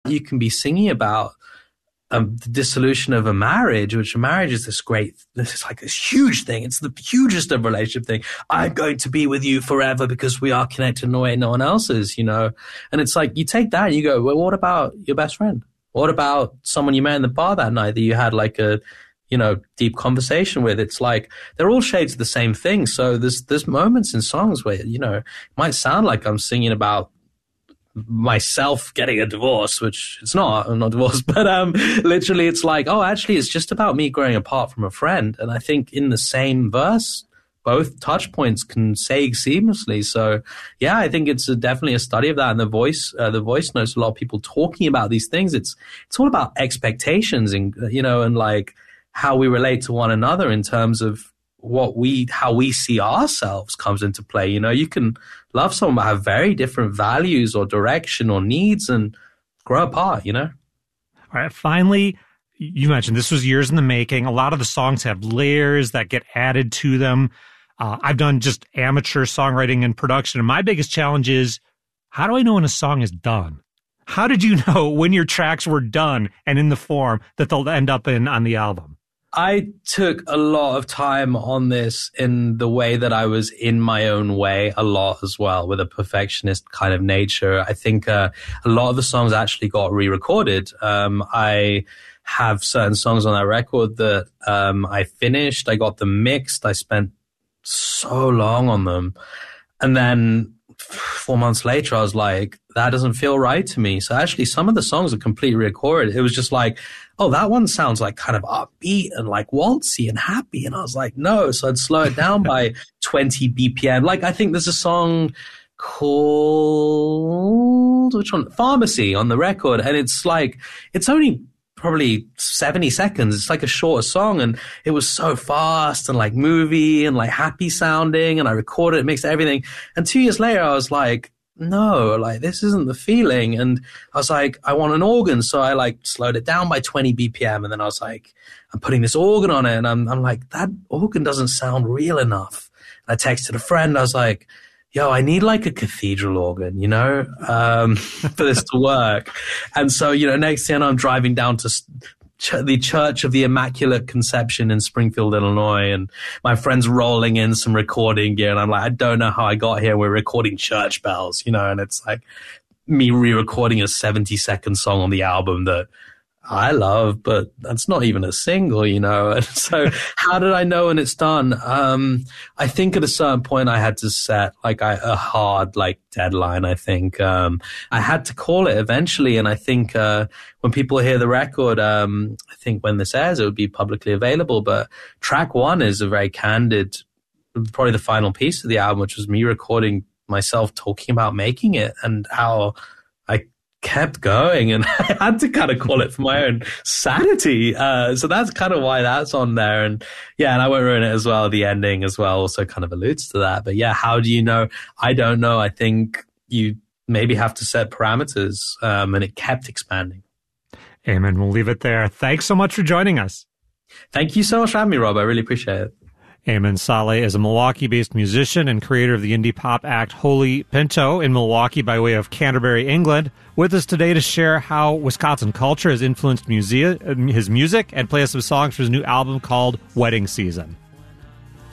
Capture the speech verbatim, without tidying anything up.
you can be singing about um, the dissolution of a marriage, which a marriage is this great, this is like this huge thing. It's the hugest of relationship thing. I'm going to be with you forever because we are connected in a way no one else is, you know? And it's like, you take that and you go, well, what about your best friend? What about someone you met in the bar that night that you had like a, you know, deep conversation with? It's like, they're all shades of the same thing. So there's, there's moments in songs where, you know, it might sound like I'm singing about myself getting a divorce, which it's not, I'm not divorced, but um, literally it's like, oh, actually it's just about me growing apart from a friend. And I think in the same verse, both touch points can say seamlessly. So yeah, I think it's a, definitely a study of that. And the voice, uh, the voice notes, a lot of people talking about these things. It's, it's all about expectations and, you know, and like how we relate to one another in terms of what we, how we see ourselves comes into play. You know, you can love someone but have very different values or direction or needs and grow apart, you know? All right. Finally, you mentioned this was years in the making. A lot of the songs have layers that get added to them. Uh, I've done just amateur songwriting and production. And my biggest challenge is, how do I know when a song is done? How did you know when your tracks were done and in the form that they'll end up in on the album? I took a lot of time on this in the way that I was in my own way a lot as well, with a perfectionist kind of nature. I think uh, a lot of the songs actually got re-recorded. Um, I have certain songs on that record that um, I finished. I got them mixed. I spent so long on them. And then four months later, I was like, that doesn't feel right to me. So actually, some of the songs are completely recorded. It was just like, oh, that one sounds like kind of upbeat and like waltzy and happy. And I was like, no. So I'd slow it down by twenty B P M. Like, I think there's a song called, which one? Pharmacy on the record. And it's like, it's only probably seventy seconds. It's like a shorter song. And it was so fast and like movie and like happy sounding. And I recorded it, mixed everything. And two years later, I was like, no, like this isn't the feeling. And I was like, I want an organ. So I like slowed it down by twenty B P M. And then I was like, I'm putting this organ on it. And I'm, I'm like, that organ doesn't sound real enough. And I texted a friend. I was like, yo, I need like a cathedral organ, you know, um, for this to work. And so, you know, next thing I know, I'm driving down to ch- the Church of the Immaculate Conception in Springfield, Illinois, and my friend's rolling in some recording gear. And I'm like, I don't know how I got here. We're recording church bells, you know, and it's like me re-recording a seventy second song on the album that I love, but that's not even a single, you know. And so how did I know when it's done? Um, I think at a certain point I had to set like I, a hard like deadline. I think, um, I had to call it eventually. And I think, uh, when people hear the record, um, I think when this airs, it would be publicly available. But track one is a very candid, probably the final piece of the album, which was me recording myself talking about making it and how I kept going, and I had to kind of call it for my own sanity. Uh, so that's kind of why that's on there. And yeah, and I won't ruin it as well. The ending as well also kind of alludes to that. But yeah, how do you know? I don't know. I think you maybe have to set parameters, um, and it kept expanding. Amen. We'll leave it there. Thanks so much for joining us. Thank you so much for having me, Rob. I really appreciate it. Eamon Saleh is a Milwaukee-based musician and creator of the indie pop act Holy Pinto in Milwaukee by way of Canterbury, England, with us today to share how Wisconsin culture has influenced muse- his music and play us some songs for his new album called Wedding Season.